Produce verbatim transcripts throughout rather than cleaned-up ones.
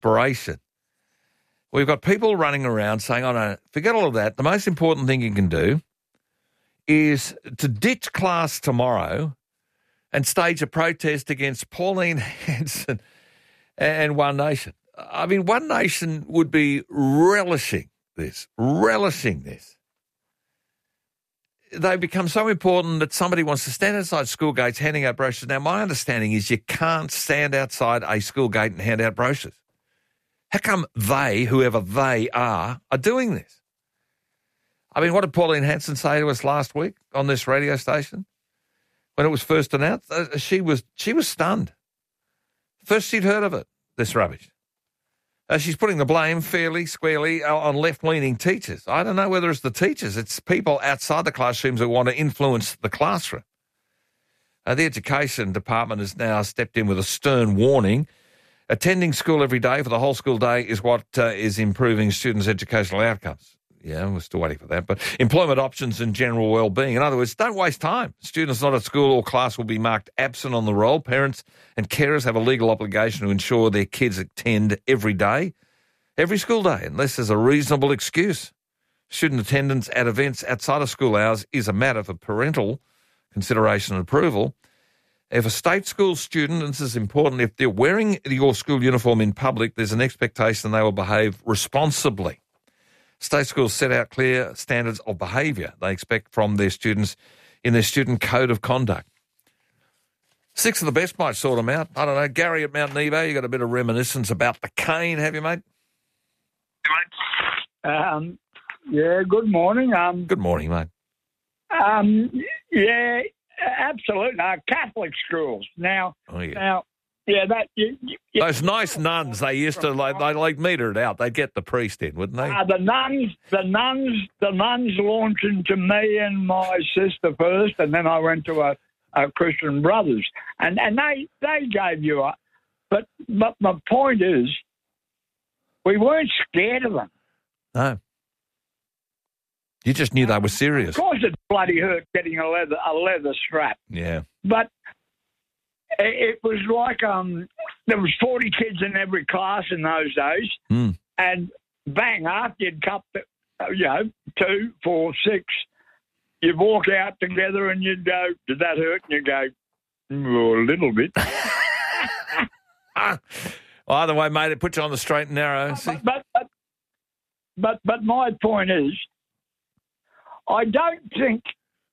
desperation. We've got people running around saying, oh, no, forget all of that. The most important thing you can do is to ditch class tomorrow and stage a protest against Pauline Hanson and One Nation. I mean, One Nation would be relishing this, relishing this. They become so important that somebody wants to stand outside school gates handing out brochures. Now, my understanding is you can't stand outside a school gate and hand out brochures. How come they, whoever they are, are doing this? I mean, what did Pauline Hanson say to us last week on this radio station when it was first announced? Uh, she was she was stunned. First she'd heard of it, this rubbish. Uh, she's putting the blame fairly, squarely on left-leaning teachers. I don't know whether it's the teachers. It's people outside the classrooms who want to influence the classroom. Uh, the Education Department has now stepped in with a stern warning. Attending school every day for the whole school day is what uh, is improving students' educational outcomes. Yeah, we're still waiting for that. But employment options and general well-being. In other words, don't waste time. Students not at school or class will be marked absent on the roll. Parents and carers have a legal obligation to ensure their kids attend every day, every school day, unless there's a reasonable excuse. Student attendance at events outside of school hours is a matter for parental consideration and approval. If a state school student, and this is important, if they're wearing your school uniform in public, there's an expectation they will behave responsibly. State schools set out clear standards of behaviour they expect from their students in their student code of conduct. Six of the best might sort them out. I don't know. Gary at Mount Nebo, you got a bit of reminiscence about the cane, have you, mate? Um, yeah, good morning. Um, Good morning, mate. Um, yeah, absolutely. Uh, Catholic schools. Now, Oh, yeah. now, yeah, that... You, you, Those nice nuns, they used to, like, they like meter it out. They'd get the priest in, wouldn't they? Uh, the nuns, the nuns, the nuns launched into me and my sister first, and then I went to a, a Christian Brothers, and and they they gave you up. But but my point is, we weren't scared of them. No. You just knew they were serious. Of course, it bloody hurt getting a leather a leather strap, Yeah. but it, it was like um there was forty kids in every class in those days. Mm. And bang, after you'd cut, the, you know, two, four, six, you'd walk out together and you'd go, did that hurt? And you'd go, oh, a little bit. Well, either way, mate, it puts you on the straight and narrow. See? But, but, but, but my point is, I don't think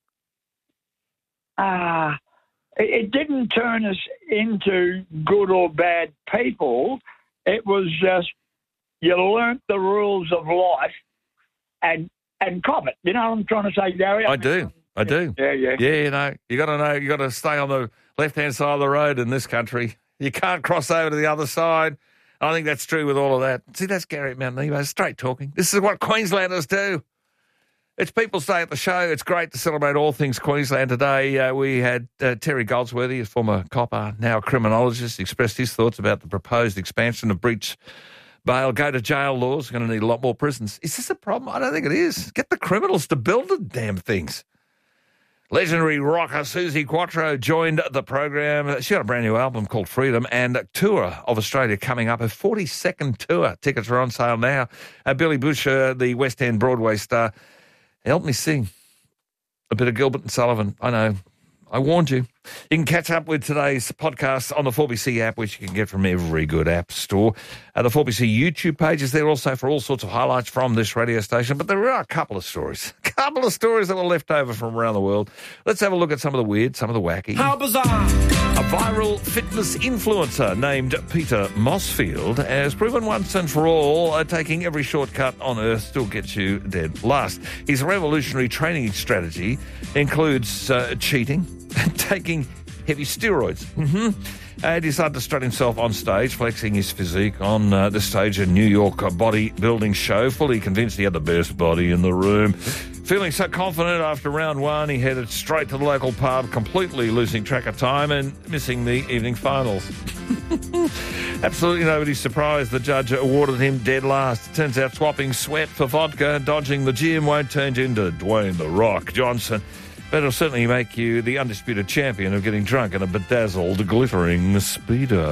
uh, it, it didn't turn us into good or bad people. It was just, you learnt the rules of life and and cop it. You know what I'm trying to say, Gary? I do. I do. Yeah, yeah. Yeah, you know, you got to know, you got to stay on the left-hand side of the road in this country. You can't cross over to the other side. I think that's true with all of that. See, that's Gary at Mount Nebo, straight talking. This is what Queenslanders do. It's People's Day at the show. It's great to celebrate all things Queensland today. Uh, we had uh, Terry Goldsworthy, a former copper, now a criminologist, expressed his thoughts about the proposed expansion of breach bail, go to jail laws. We're going to need a lot more prisons. Is this a problem? I don't think it is. Get the criminals to build the damn things. Legendary rocker Suzi Quatro joined the program. She got a brand new album called Freedom and a tour of Australia coming up. Her forty-second tour. Tickets are on sale now. Uh, Billy Butcher, the West End Broadway star, helped me sing a bit of Gilbert and Sullivan. I know. I warned you. You can catch up with today's podcast on the four B C app, which you can get from every good app store. Uh, the four B C YouTube page is there also for all sorts of highlights from this radio station. But there are a couple of stories, a couple of stories that were left over from around the world. Let's have a look at some of the weird, some of the wacky. How bizarre! A viral fitness influencer named Peter Mossfield has proven once and for all uh, taking every shortcut on earth still gets you dead last. His revolutionary training strategy includes uh, cheating and taking heavy steroids. Mm-hmm. And he decided to strut himself on stage, flexing his physique on uh, the stage of a New York bodybuilding show, fully convinced he had the best body in the room. Feeling so confident after round one, he headed straight to the local pub, completely losing track of time and missing the evening finals. Absolutely nobody's surprised the judge awarded him dead last. It turns out swapping sweat for vodka and dodging the gym won't turn you into Dwayne The Rock Johnson. But it'll certainly make you the undisputed champion of getting drunk in a bedazzled, glittering Speedo.